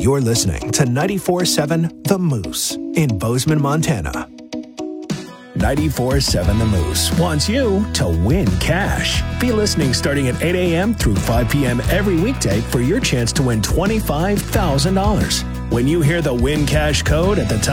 You're listening to 94.7 The Moose in Bozeman, Montana. 94.7 The Moose wants you to win cash. Be listening starting at 8 a.m. through 5 p.m. every weekday for your chance to win $25,000. When you hear the Win Cash code at the top